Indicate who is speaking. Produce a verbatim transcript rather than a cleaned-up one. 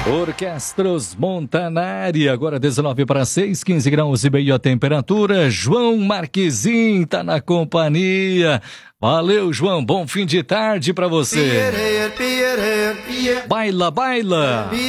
Speaker 1: Orquestros Montanari, agora dezenove para seis, quinze graus e meio a temperatura. João Marquezin tá na companhia. Valeu, João, bom fim de tarde pra você. Baila, baila.